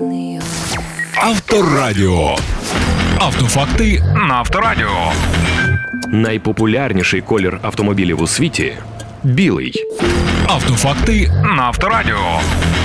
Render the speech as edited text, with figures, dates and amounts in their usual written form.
Авторадіо. Автофакти на Авторадіо. Найпопулярніший колір автомобілів у світі – білий. Автофакти на Авторадіо.